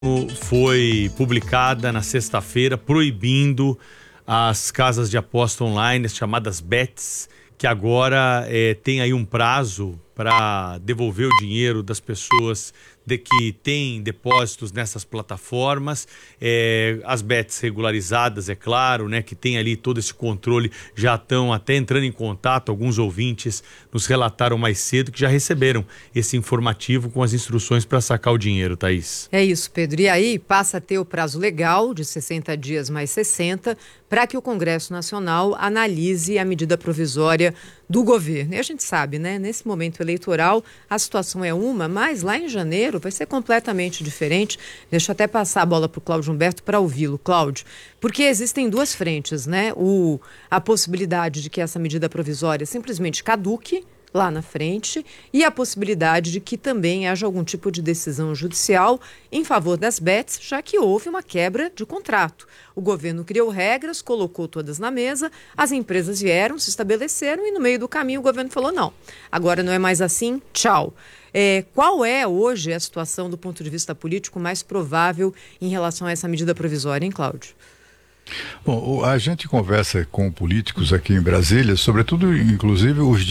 foi publicada na sexta-feira proibindo as casas de aposta online, as chamadas bets, que agora tem aí um prazo para devolver o dinheiro das pessoas que têm depósitos nessas plataformas, as bets regularizadas, é claro, né, que tem ali todo esse controle, já estão até entrando em contato. Alguns ouvintes nos relataram mais cedo que já receberam esse informativo com as instruções para sacar o dinheiro, Thaís. É isso, Pedro. E aí passa a ter o prazo legal de 60 dias mais 60 para que o Congresso Nacional analise a medida provisória do governo. E a gente sabe, né, nesse momento eleitoral a situação é uma, mas lá em janeiro vai ser completamente diferente. Deixa eu até passar a bola para o Cláudio Humberto para ouvi-lo. Cláudio, porque existem duas frentes, né? A possibilidade de que essa medida provisória simplesmente caduque lá na frente e a possibilidade de que também haja algum tipo de decisão judicial em favor das bets, já que houve uma quebra de contrato. O governo criou regras, colocou todas na mesa, as empresas vieram, se estabeleceram e no meio do caminho o governo falou não, agora não é mais assim, tchau. Qual é hoje a situação do ponto de vista político mais provável em relação a essa medida provisória, hein, Cláudio? Bom, a gente conversa com políticos aqui em Brasília, sobretudo, inclusive os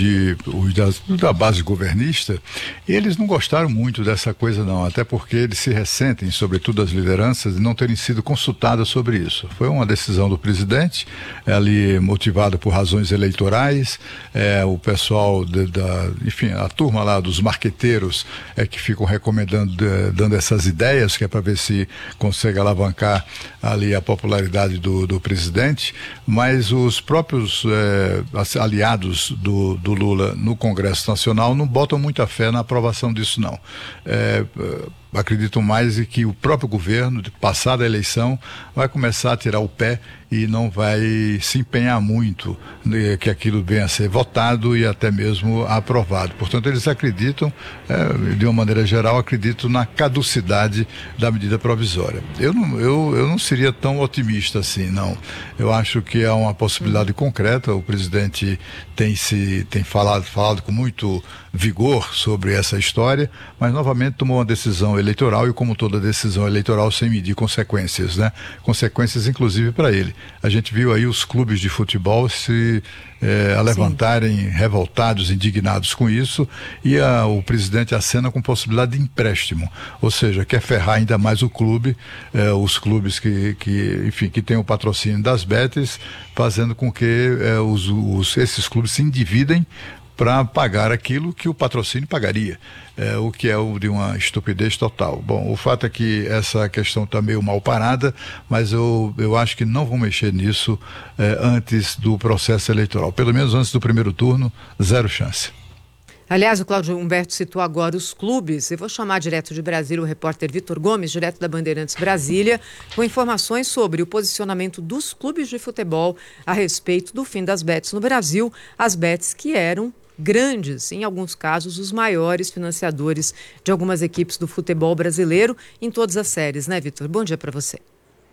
da base governista, e eles não gostaram muito dessa coisa não, até porque eles se ressentem, sobretudo as lideranças, de não terem sido consultadas sobre isso. Foi uma decisão do presidente, ali motivada por razões eleitorais, o pessoal, enfim, a turma lá dos marqueteiros que ficam recomendando, dando essas ideias, que é para ver se consegue alavancar ali a popularidade do presidente, mas os próprios aliados do Lula no Congresso Nacional não botam muita fé na aprovação disso não. Acreditam mais em que o próprio governo, passada a eleição, vai começar a tirar o pé e não vai se empenhar muito que aquilo venha a ser votado e até mesmo aprovado. Portanto, eles acreditam, de uma maneira geral, acreditam na caducidade da medida provisória. Eu não seria tão otimista assim, não. Eu acho que há uma possibilidade concreta. O presidente tem falado com muito vigor sobre essa história, mas novamente tomou uma decisão eleitoral e, como toda decisão eleitoral, sem medir consequências, né? Consequências inclusive para ele. A gente viu aí os clubes de futebol se levantarem revoltados, indignados com isso, e o presidente acena com possibilidade de empréstimo, ou seja, quer ferrar ainda mais o clube, os clubes que têm o patrocínio das bets, fazendo com que esses clubes se endividem para pagar aquilo que o patrocínio pagaria, o que é de uma estupidez total. Bom, o fato é que essa questão está meio mal parada, mas eu acho que não vão mexer nisso antes do processo eleitoral. Pelo menos antes do primeiro turno, zero chance. Aliás, o Cláudio Humberto citou agora os clubes. Eu vou chamar direto de Brasília o repórter Vitor Gomes, direto da Bandeirantes Brasília, com informações sobre o posicionamento dos clubes de futebol a respeito do fim das bets no Brasil. As bets que eram grandes, em alguns casos, os maiores financiadores de algumas equipes do futebol brasileiro em todas as séries, né, Vitor? Bom dia para você.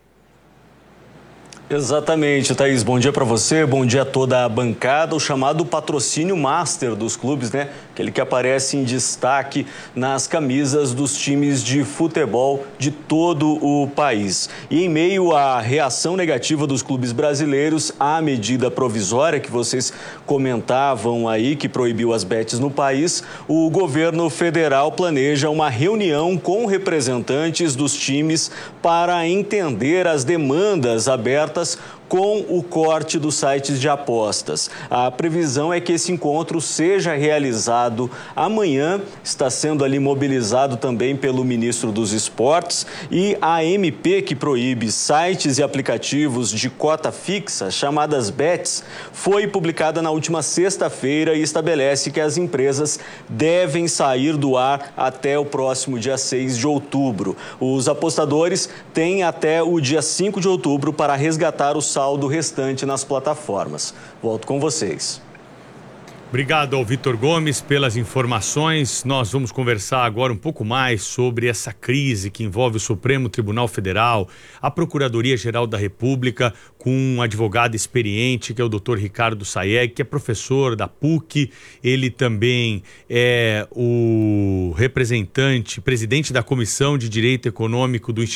Exatamente, Thaís. Bom dia para você, bom dia a toda a bancada. O chamado patrocínio master dos clubes, né? Aquele que aparece em destaque nas camisas dos times de futebol de todo o país. E em meio à reação negativa dos clubes brasileiros à medida provisória que vocês comentavam aí, que proibiu as bets no país, o governo federal planeja uma reunião com representantes dos times para entender as demandas abertas com o corte dos sites de apostas. A previsão é que esse encontro seja realizado amanhã, está sendo ali mobilizado também pelo ministro dos Esportes, e a MP, que proíbe sites e aplicativos de cota fixa, chamadas bets, foi publicada na última sexta-feira e estabelece que as empresas devem sair do ar até o próximo dia 6 de outubro. Os apostadores têm até o dia 5 de outubro para resgatar o saldo restante nas plataformas. Volto com vocês. Obrigado ao Vitor Gomes pelas informações. Nós vamos conversar agora um pouco mais sobre essa crise que envolve o Supremo Tribunal Federal, a Procuradoria-Geral da República, com um advogado experiente, que é o Dr. Ricardo Sayeg, que é professor da PUC. Ele também é o presidente da Comissão de Direito Econômico do